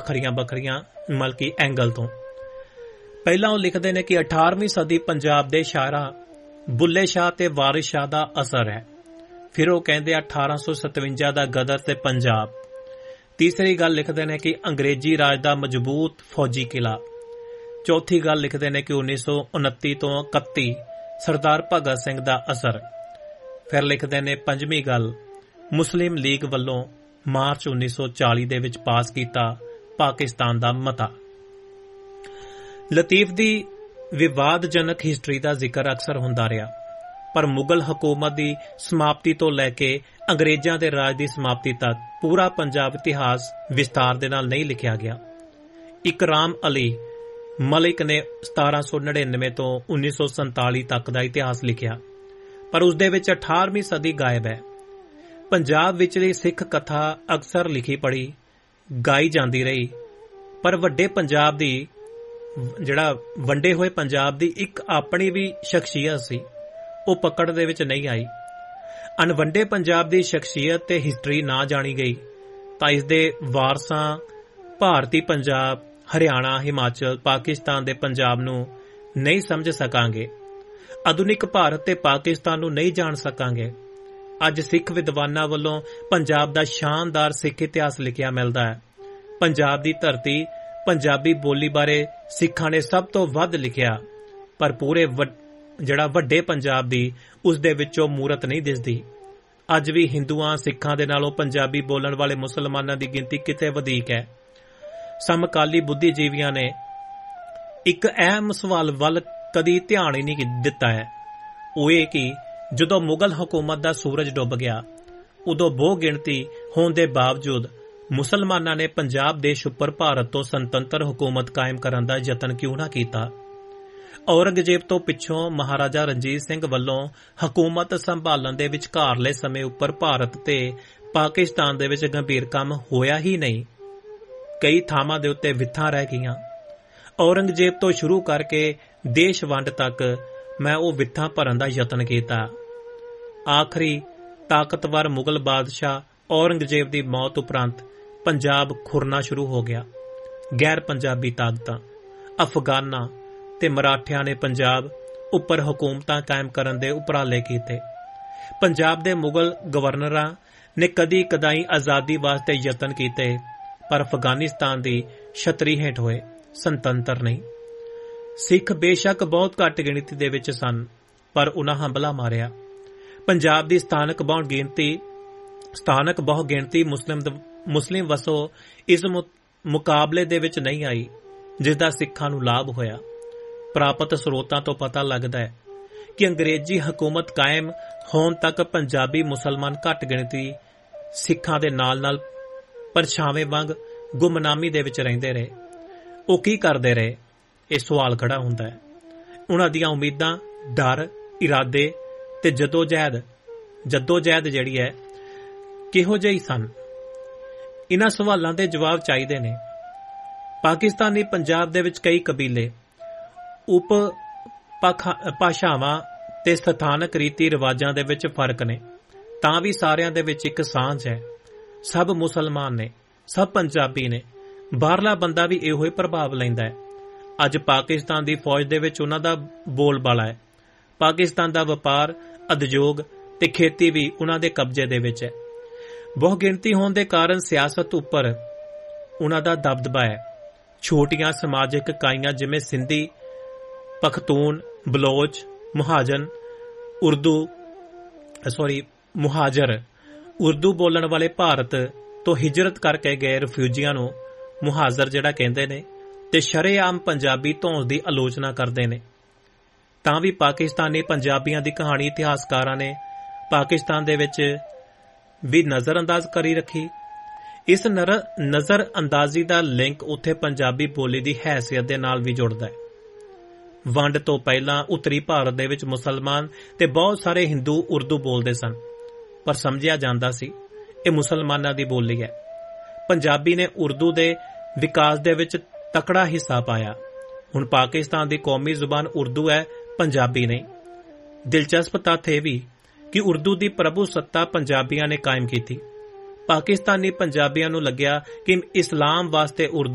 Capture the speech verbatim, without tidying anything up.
ਵੱਖਰੀਆਂ ਵੱਖਰੀਆਂ ਮਲਕੀ ਐਂਗਲ ਤੋਂ। ਪਹਿਲਾਂ ਉਹ ਲਿਖਦੇ ਨੇ ਕਿ ਅਠਾਰਵੀਂ ਸਦੀ ਪੰਜਾਬ ਦੇ ਸ਼ਾਇਰਾਂ ਬੁੱਲੇ ਸ਼ਾਹ ਤੇ ਵਾਰਿਸ ਸ਼ਾਹ ਦਾ ਅਸਰ ਹੈ। ਫਿਰ ਉਹ ਕਹਿੰਦੇ ਅਠਾਰਾਂ ਸੌ ਸਤਵੰਜਾ ਦਾ ਗਦਰ ਤੇ ਪੰਜਾਬ। ਤੀਸਰੀ ਗੱਲ ਲਿਖਦੇ ਨੇ ਕਿ ਅੰਗਰੇਜ਼ੀ ਰਾਜ ਦਾ ਮਜ਼ਬੂਤ ਫੌਜੀ ਕਿਲਾ। ਚੌਥੀ ਗੱਲ ਲਿਖਦੇ ਨੇ ਕਿ ਉੱਨੀ ਸੌ ਉਨੱਤੀ ਤੋਂ ਇਕੱਤੀ ਸਰਦਾਰ ਭਗਤ ਸਿੰਘ ਦਾ ਅਸਰ। ਫਿਰ ਲਿਖਦੇ ਨੇ ਪੰਜਵੀਂ ਗੱਲ ਮੁਸਲਿਮ ਲੀਗ ਵੱਲੋਂ ਮਾਰਚ ਉੱਨੀ ਸੌ ਚਾਲੀ ਦੇ ਵਿੱਚ ਪਾਸ ਕੀਤਾ ਪਾਕਿਸਤਾਨ ਦਾ ਮਤਾ। ਲਤੀਫ ਦੀ ਵਿਵਾਦਜਨਕ ਹਿਸਟਰੀ ਦਾ ਜ਼ਿਕਰ ਅਕਸਰ ਹੁੰਦਾ ਰਿਹਾ, ਪਰ ਮੁਗਲ ਹਕੂਮਤ ਦੀ ਸਮਾਪਤੀ ਤੋਂ ਲੈ ਕੇ ਅੰਗਰੇਜ਼ਾਂ ਦੇ ਰਾਜ ਦੀ ਸਮਾਪਤੀ ਤੱਕ ਪੂਰਾ ਪੰਜਾਬ ਇਤਿਹਾਸ ਵਿਸਤਾਰ ਦੇ ਨਾਲ ਨਹੀਂ ਲਿਖਿਆ ਗਿਆ। ਇਕਰਾਮ ਅਲੀ ਮਲਿਕ ਨੇ ਸਤਾਰਾਂ ਸੌ ਨੜਿਨਵੇਂ ਤੋਂ ਉੱਨੀ ਸੌ ਸੰਤਾਲੀ ਤੱਕ ਦਾ ਇਤਿਹਾਸ ਲਿਖਿਆ, ਪਰ ਉਸ ਦੇ ਵਿੱਚ ਅਠਾਰਵੀਂ ਸਦੀ ਗਾਇਬ ਹੈ। ਪੰਜਾਬ ਵਿਚਲੀ ਸਿੱਖ ਕਥਾ ਅਕਸਰ ਲਿਖੀ ਪੜ੍ਹੀ ਗਾਈ ਜਾਂਦੀ ਰਹੀ, ਪਰ ਵੱਡੇ ਪੰਜਾਬ ਦੀ ਜਿਹੜਾ ਵੰਡੇ ਹੋਏ ਪੰਜਾਬ ਦੀ ਇੱਕ ਆਪਣੀ ਵੀ ਸ਼ਖਸੀਅਤ ਸੀ, ਉਹ ਪਕੜ ਦੇ ਵਿੱਚ ਨਹੀਂ ਆਈ। ਅਣਵੰਡੇ ਪੰਜਾਬ ਦੀ ਸ਼ਖਸੀਅਤ ਤੇ ਹਿਸਟਰੀ ਨਾ ਜਾਣੀ ਗਈ ਤਾਂ ਇਸ ਦੇ ਵਾਰਸਾਂ ਭਾਰਤੀ ਪੰਜਾਬ, ਹਰਿਆਣਾ, ਹਿਮਾਚਲ, ਪਾਕਿਸਤਾਨ ਦੇ ਪੰਜਾਬ ਨੂੰ ਨਹੀਂ ਸਮਝ ਸਕਾਂਗੇ। ਆਧੁਨਿਕ ਭਾਰਤ ਤੇ ਪਾਕਿਸਤਾਨ ਨੂੰ ਨਹੀਂ ਜਾਣ ਸਕਾਂਗੇ। ਅੱਜ ਸਿੱਖ ਵਿਦਵਾਨਾਂ ਵੱਲੋਂ ਪੰਜਾਬ ਦਾ ਸ਼ਾਨਦਾਰ ਸਿੱਖ ਇਤਿਹਾਸ ਲਿਖਿਆ ਮਿਲਦਾ ਹੈ। ਪੰਜਾਬ ਦੀ ਧਰਤੀ, ਪੰਜਾਬੀ ਬੋਲੀ ਬਾਰੇ ਸਿੱਖਾਂ ਨੇ ਸਭ ਤੋਂ ਵੱਧ ਲਿਖਿਆ, ਪਰ ਪੂਰੇ ਜਿਹੜਾ ਵੱਡੇ ਪੰਜਾਬ ਦੀ ਉਸ ਦੇ ਵਿੱਚੋਂ ਮੂਰਤ ਨਹੀਂ ਦਿਸਦੀ। ਅੱਜ ਵੀ ਹਿੰਦੂਆਂ ਸਿੱਖਾਂ ਦੇ ਨਾਲੋਂ ਪੰਜਾਬੀ ਬੋਲਣ ਵਾਲੇ ਮੁਸਲਮਾਨਾਂ ਦੀ ਗਿਣਤੀ ਕਿਤੇ ਵਧੇਰੇ ਹੈ। ਸਮਕਾਲੀ ਬੁੱਧੀਜੀਵੀਆਂ ਨੇ ਇੱਕ ਅਹਿਮ ਸਵਾਲ ਵੱਲ ਕਦੀ ਧਿਆਨ ਹੀ ਨਹੀਂ ਦਿੱਤਾ ਹੈ, ਉਹ ਇਹ ਕਿ ਜਦੋਂ ਮੁਗਲ ਹਕੂਮਤ ਦਾ ਸੂਰਜ ਡੁੱਬ ਗਿਆ, ਉਦੋਂ ਬਹੁ ਗਿਣਤੀ ਹੋਣ ਦੇ ਬਾਵਜੂਦ ਮੁਸਲਮਾਨਾਂ ਨੇ ਪੰਜਾਬ ਦੇਸ਼ ਉੱਪਰ ਭਾਰਤ ਤੋਂ ਸੁਤੰਤਰ ਹਕੂਮਤ ਕਾਇਮ ਕਰਨ ਦਾ ਯਤਨ ਕਿਉਂ ਨਾ ਕੀਤਾ। ਔਰੰਗਜ਼ੇਬ ਤੋਂ ਪਿੱਛੋਂ ਮਹਾਰਾਜਾ ਰਣਜੀਤ ਸਿੰਘ ਵੱਲੋਂ ਹਕੂਮਤ ਸੰਭਾਲਣ ਦੇ ਵਿਚਕਾਰਲੇ ਸਮੇਂ ਉੱਪਰ ਭਾਰਤ ਤੇ ਪਾਕਿਸਤਾਨ ਦੇ ਵਿੱਚ ਗੰਭੀਰ ਕੰਮ ਹੋਇਆ ਹੀ ਨਹੀਂ। ਕਈ ਥਾਵਾਂ ਦੇ ਉੱਤੇ ਵਿਥਾਂ ਰਹਿ ਗਈਆਂ। ਔਰੰਗਜ਼ੇਬ ਤੋਂ ਸ਼ੁਰੂ ਕਰਕੇ ਦੇਸ਼ ਵੰਡ ਤੱਕ ਮੈਂ ਉਹ ਵਿਥਾਂ ਭਰਨ ਦਾ ਯਤਨ ਕੀਤਾ। ਆਖਰੀ ਤਾਕਤਵਰ ਮੁਗਲ ਬਾਦਸ਼ਾਹ ਔਰੰਗਜ਼ੇਬ ਦੀ ਮੌਤ ਉਪਰੰਤ ਪੰਜਾਬ ਖੁਰਨਾ ਸ਼ੁਰੂ ਹੋ ਗਿਆ। ਗੈਰ ਪੰਜਾਬੀ ਤਾਕਤਾਂ ਅਫਗਾਨਾਂ ਤੇ ਮਰਾਠਿਆਂ ਨੇ ਪੰਜਾਬ ਉੱਪਰ ਹਕੂਮਤਾਂ ਕਾਇਮ ਕਰਨ ਦੇ ਉਪਰਾਲੇ ਕੀਤੇ। ਪੰਜਾਬ ਦੇ ਮੁਗਲ ਗਵਰਨਰਾਂ ਨੇ ਕਦੀ ਕਦਾਈ ਆਜ਼ਾਦੀ ਵਾਸਤੇ ਯਤਨ ਕੀਤੇ, ਪਰ ਅਫਗਾਨਿਸਤਾਨ ਦੀ ਛਤਰੀ ਹੇਠ ਹੋਏ, ਸੁਤੰਤਰ ਨਹੀਂ। ਸਿੱਖ ਬੇਸ਼ੱਕ ਬਹੁਤ ਘੱਟ ਗਿਣਤੀ ਦੇ ਵਿੱਚ ਸਨ, ਪਰ ਉਨ੍ਹਾਂ ਹੰਭਲਾ ਮਾਰਿਆ। ਪੰਜਾਬ ਦੀ ਸਥਾਨਕ ਬਹੁ ਗਿਣਤੀ ਸਥਾਨਕ ਬਹੁ ਗਿਣਤੀ ਮੁਸਲਿਮ ਮੁਸਲਿਮ ਵਸੋਂ ਇਸ ਮੁਕਾਬਲੇ ਦੇ ਵਿੱਚ ਨਹੀਂ ਆਈ ਜਿਸ ਦਾ ਸਿੱਖਾਂ ਨੂੰ ਲਾਭ ਹੋਇਆ। ਪ੍ਰਾਪਤ ਸਰੋਤਾਂ ਤੋਂ ਪਤਾ ਲੱਗਦਾ ਹੈ ਕਿ ਅੰਗਰੇਜ਼ੀ ਹਕੂਮਤ ਕਾਇਮ ਹੋਣ ਤੱਕ ਪੰਜਾਬੀ ਮੁਸਲਮਾਨ ਘੱਟ ਗਿਣਤੀ ਸਿੱਖਾਂ ਦੇ ਨਾਲ ਨਾਲ ਪਰਛਾਵੇਂ ਵਾਂਗ ਗੁਮਨਾਮੀ ਦੇ ਵਿੱਚ ਰਹਿੰਦੇ ਰਹੇ। ਉਹ ਕੀ ਕਰਦੇ ਰਹੇ, ਇਹ ਸਵਾਲ ਖੜਾ ਹੁੰਦਾ ਹੈ। ਉਹਨਾਂ ਦੀਆਂ ਉਮੀਦਾਂ, ਡਰ, ਇਰਾਦੇ ਤੇ ਜਦੋਜਹਿਦ ਜਦੋਜਹਿਦ ਜਿਹੜੀ ਹੈ ਕਿਹੋ ਜਿਹੀ ਸਨ? ਇਹਨਾਂ ਸਵਾਲਾਂ ਦੇ ਜਵਾਬ ਚਾਹੀਦੇ ਨੇ। ਪਾਕਿਸਤਾਨੀ ਪੰਜਾਬ ਦੇ ਵਿੱਚ ਕਈ ਕਬੀਲੇ, ਉਪ ਭਾਸ਼ਾਵਾਂ ਤੇ ਸਥਾਨਕ ਰੀਤੀ ਰਿਵਾਜਾਂ ਦੇ ਵਿੱਚ ਫਰਕ ਨੇ, ਤਾਂ ਵੀ ਸਾਰਿਆਂ ਦੇ ਵਿੱਚ ਇੱਕ ਸਾਂਝ ਹੈ। ਸਭ ਮੁਸਲਮਾਨ ਨੇ, ਸਭ ਪੰਜਾਬੀ ਨੇ। ਬਾਹਰਲਾ ਬੰਦਾ ਵੀ ਇਹੋ ਹੀ ਪ੍ਰਭਾਵ ਲੈਂਦਾ ਹੈ। ਅੱਜ ਪਾਕਿਸਤਾਨ ਦੀ ਫੌਜ ਦੇ ਵਿੱਚ ਉਹਨਾਂ ਦਾ ਬੋਲਬਾਲਾ ਹੈ। ਪਾਕਿਸਤਾਨ ਦਾ ਵਪਾਰ, ਉਦਯੋਗ ਤੇ ਖੇਤੀ ਵੀ ਉਹਨਾਂ ਦੇ ਕਬਜ਼ੇ ਦੇ ਵਿੱਚ ਹੈ। ਬਹੁ ਗਿਣਤੀ ਹੋਣ ਦੇ ਕਾਰਨ ਸਿਆਸਤ ਉੱਪਰ ਉਹਨਾਂ ਦਾ ਦਬਦਬਾ ਹੈ। ਛੋਟੀਆਂ ਸਮਾਜਿਕ ਇਕਾਈਆਂ ਜਿਵੇਂ ਸਿੰਧੀ, ਪਖਤੂਨ, ਬਲੋਚ, ਮੁਹਾਜਨ, ਉਰਦੂ ਸੌਰੀ ਮੁਹਾਜਰ ਉਰਦੂ ਬੋਲਣ ਵਾਲੇ ਭਾਰਤ ਤੋਂ ਹਿਜਰਤ ਕਰਕੇ ਗਏ ਰਿਫਿਊਜੀਆਂ ਨੂੰ ਮੁਹਾਜਰ ਜਿਹੜਾ ਕਹਿੰਦੇ ਨੇ, ਤੇ ਸ਼ਰੇਆਮ ਪੰਜਾਬੀ ਧੌਂਸ ਦੀ ਆਲੋਚਨਾ ਕਰਦੇ ਨੇ। ਤਾਂ ਵੀ ਪਾਕਿਸਤਾਨੀ ਪੰਜਾਬੀਆਂ ਦੀ ਕਹਾਣੀ ਇਤਿਹਾਸਕਾਰਾਂ ਨੇ ਪਾਕਿਸਤਾਨ ਦੇ ਵਿੱਚ ਵੀ ਨਜ਼ਰ ਅੰਦਾਜ਼ ਕਰੀ ਰੱਖੀ। ਇਸ ਨਜ਼ਰ ਅੰਦਾਜ਼ੀ ਦਾ ਲਿੰਕ ਉੱਥੇ ਪੰਜਾਬੀ ਬੋਲੀ ਦੀ ਹੈਸੀਅਤ ਦੇ ਨਾਲ ਵੀ ਜੁੜਦਾ ਹੈ। ਵੰਡ ਤੋਂ ਪਹਿਲਾਂ ਉੱਤਰੀ ਭਾਰਤ ਦੇ ਵਿੱਚ ਮੁਸਲਮਾਨ ਤੇ ਬਹੁਤ ਸਾਰੇ ਹਿੰਦੂ ਉਰਦੂ ਬੋਲਦੇ ਸਨ, ਪਰ ਸਮਝਿਆ ਜਾਂਦਾ ਸੀ ਇਹ ਮੁਸਲਮਾਨਾਂ ਦੀ ਬੋਲੀ ਹੈ। ਪੰਜਾਬੀ ਨੇ ਉਰਦੂ ਦੇ ਵਿਕਾਸ ਦੇ ਵਿੱਚ ਤਕੜਾ ਹਿੱਸਾ ਪਾਇਆ। ਹੁਣ ਪਾਕਿਸਤਾਨ ਦੀ ਕੌਮੀ ਜ਼ੁਬਾਨ ਉਰਦੂ ਹੈ, ਪੰਜਾਬੀ ਨਹੀਂ। ਦਿਲਚਸਪ ਤੱਥ ਇਹ ਵੀ ਕਿ ਉਰਦੂ ਦੀ ਪ੍ਰਭੂ ਸੱਤਾ ਪੰਜਾਬੀਆਂ ਨੇ ਕਾਇਮ ਕੀਤੀ। ਪਾਕਿਸਤਾਨੀ ਪੰਜਾਬੀਆਂ ਨੂੰ ਲੱਗਿਆ ਕਿ ਇਸਲਾਮ ਵਾਸਤੇ ਉਰਦੂ